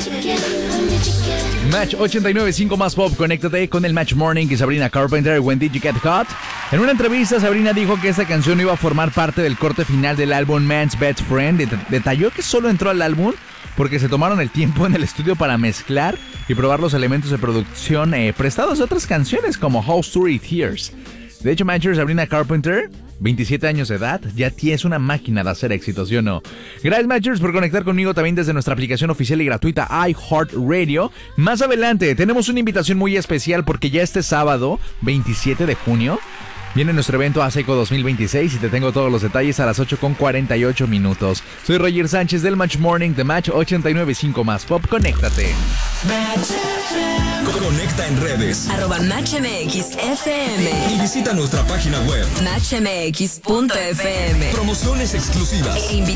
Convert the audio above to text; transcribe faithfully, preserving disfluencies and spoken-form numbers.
Match ochenta y nueve punto cinco más pop, conéctate con el Match Morning y Sabrina Carpenter, When Did You Get Caught. En una entrevista, Sabrina dijo que esta canción iba a formar parte del corte final del álbum Man's Best Friend. Det- detalló que solo entró al álbum porque se tomaron el tiempo en el estudio para mezclar y probar los elementos de producción eh, prestados de otras canciones como How Story Tears. De hecho, Matcher, Sabrina Carpenter, veintisiete años de edad, ya tienes una máquina de hacer éxitos, ¿sí o no? Gracias, Matchers, por conectar conmigo también desde nuestra aplicación oficial y gratuita iHeartRadio. Más adelante tenemos una invitación muy especial porque ya este sábado, veintisiete de junio, viene nuestro evento ASECO dos mil veintiséis y te tengo todos los detalles a las ocho con cuarenta y ocho minutos. Soy Roger Sánchez del Match Morning de Match ochenta y nueve punto cinco más Pop. Conéctate. Conecta en redes. Arroba Match M X F M. Y visita nuestra página web. match m x punto f m. Promociones exclusivas. E